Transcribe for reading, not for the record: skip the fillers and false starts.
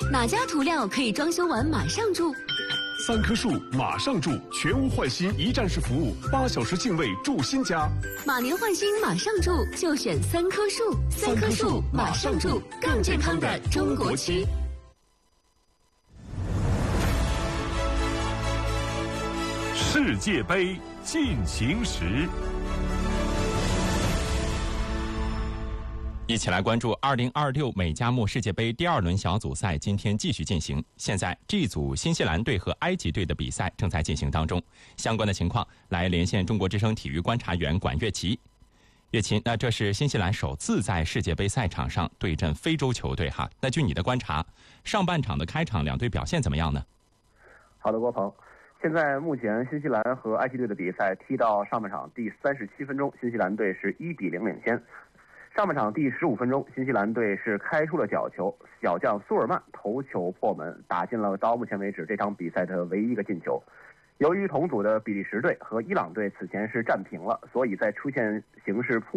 哪家涂料可以装修完马上住 ？3棵树马上住，全屋换新一站式服务，8小时净位住新家。 马年换新马上住，就选3棵树。3棵树马上住，更健康的中国区。 世界杯进行时， 一起来关注2026美加墨世界杯第2轮小组赛，今天继续进行。现在 G 组新西兰队和埃及队的比赛正在进行当中。相关的情况，来连线中国之声体育观察员管乐琪。乐琪，那这是新西兰首次在世界杯赛场上对阵非洲球队哈。那据你的观察，上半场的开场两队表现怎么样呢？ 好的，郭鹏。现在目前新西兰和埃及队的比赛踢到上半场第37分钟，新西兰队是1比0领先。上半场第15分钟，新西兰队是开出了角球，小将苏尔曼头球破门，打进了到目前为止这场比赛的唯一一个进球。由于同组的比利时队和伊朗队此前是战平了，所以在出现形势扑